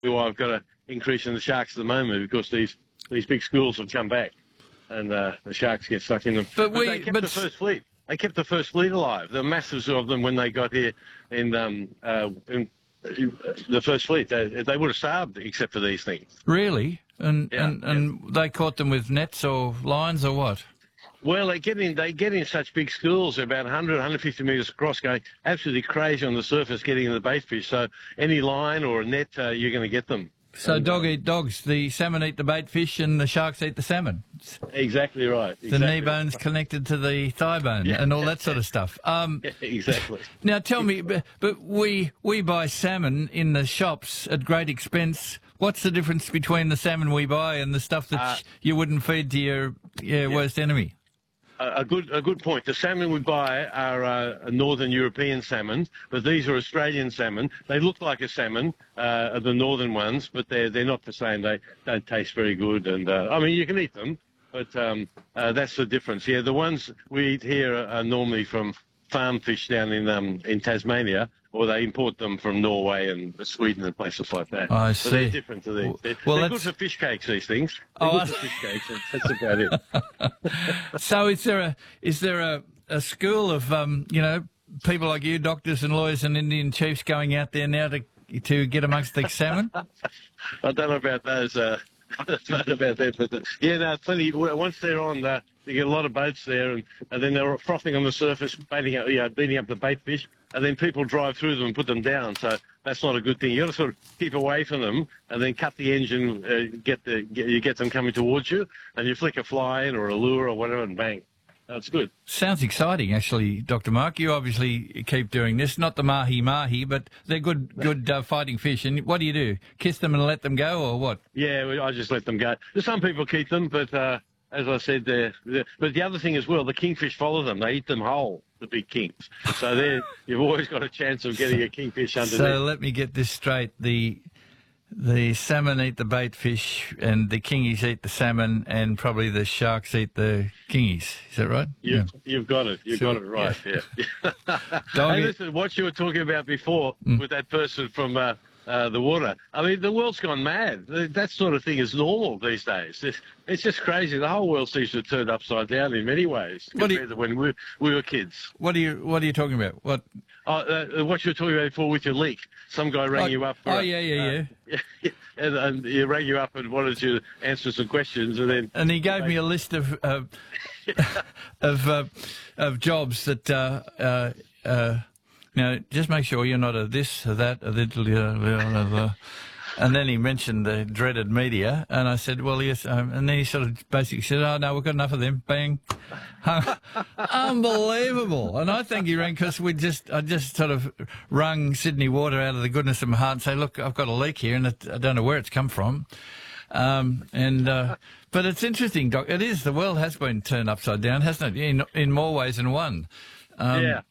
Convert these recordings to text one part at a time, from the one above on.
why I've got an increase in the sharks at the moment, because these big schools have come back, and the sharks get stuck in them. But they kept the first fleet. They kept the first fleet alive. The masses of them when they got here in the first fleet. They would have starved except for these things. Really? And they caught them with nets or lines or what? Well, they get in such big schools, about 100, 150 metres across, going absolutely crazy on the surface, getting in the bait fish. So any line or a net, you're going to get them. So dog eat dogs. The salmon eat the bait fish and the sharks eat the salmon. Exactly right. The knee bone's connected to the thigh bone and all that sort of stuff. Exactly. Now tell me, but we buy salmon in the shops at great expense. What's the difference between the salmon we buy and the stuff that you wouldn't feed to your worst enemy? A good point. The salmon we buy are northern European salmon, but these are Australian salmon. They look like a salmon, the northern ones, but they're not the same. They don't taste very good, and I mean you can eat them, but that's the difference. Yeah, the ones we eat here are normally from farm fish down in Tasmania, or they import them from Norway and Sweden and places like that. I see. So they're different to these. They're good for fish cakes, these things. They're good for fish cakes. That's about it. So is there a school of people like you, doctors and lawyers and Indian chiefs, going out there now to get amongst the salmon? I don't know about those. I don't know about that, but yeah, no, plenty. Once they're on, you get a lot of boats there, and then they're frothing on the surface, beating up the bait fish, and then people drive through them and put them down. So that's not a good thing. You got to sort of keep away from them, and then cut the engine. You get them coming towards you, and you flick a fly in or a lure or whatever, and bang. That's good. Sounds exciting, actually, Dr. Mark. You obviously keep doing this. Not the mahi-mahi, but they're good fighting fish. And what do? Kiss them and let them go, or what? Yeah, I just let them go. Some people keep them, but as I said, but the other thing as well, the kingfish follow them. They eat them whole, the big kings. So you've always got a chance of getting a kingfish underneath. So let me get this straight. The salmon eat the bait fish, and the kingies eat the salmon, and probably the sharks eat the kingies. Is that right? You've got it. You've got it right. Yeah. Hey, listen, what you were talking about before with that person from the water. I mean, the world's gone mad. That sort of thing is normal these days. It's just crazy. The whole world seems to have turned upside down in many ways compared to when we were kids. What are you talking about? What? What you were talking about before with your leak. Some guy rang you up. Yeah. And he rang you up and wanted you to answer some questions, and he gave me a list of jobs that just make sure you're not a this or that or that. And then he mentioned the dreaded media, and I said, well, yes. And then he sort of basically said, oh, no, we've got enough of them. Bang. Unbelievable. And I think he rang because I just sort of wrung Sydney Water out of the goodness of my heart and say, look, I've got a leak here, and I don't know where it's come from. But it's interesting, Doc. It is. The world has been turned upside down, hasn't it? In more ways than one. Yeah.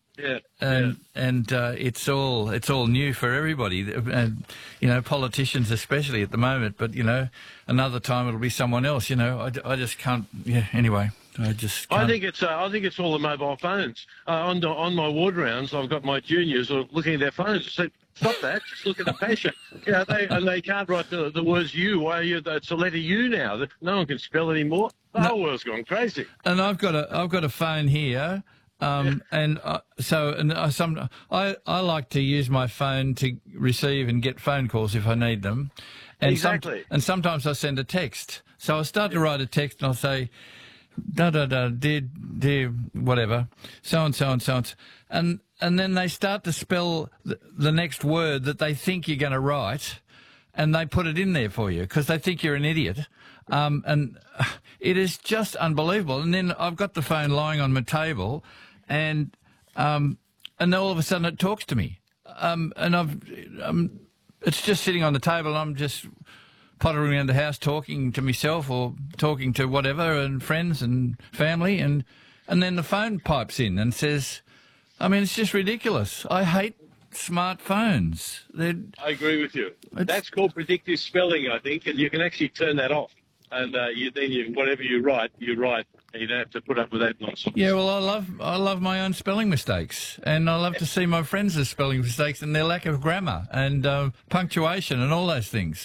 It's all new for everybody, and politicians especially at the moment. But another time it'll be someone else. I just can't. Yeah. Anyway, I just. Can't. I think it's all the mobile phones. On my ward rounds, I've got my juniors looking at their phones. I said, stop that! Just look at the patient. They can't write the words "you." Why are you? It's a letter "U" now. No one can spell anymore. The whole world's gone crazy. And I've got a phone here. I like to use my phone to receive and get phone calls if I need them. And exactly. And sometimes I send a text. So I'll start to write a text and I'll say, dear, whatever, so and so and so and then they start to spell the next word that they think you're going to write, and they put it in there for you because they think you're an idiot. And it is just unbelievable. And then I've got the phone lying on my table, and all of a sudden it talks to me. It's just sitting on the table, and I'm just pottering around the house talking to myself or talking to whatever, and friends and family, and then the phone pipes in and says, I mean, it's just ridiculous. I hate smartphones. I agree with you. That's called predictive spelling, I think, and you can actually turn that off. And whatever you write, and you don't have to put up with that nonsense. Yeah, well, I love my own spelling mistakes, and I love to see my friends' spelling mistakes and their lack of grammar and punctuation and all those things.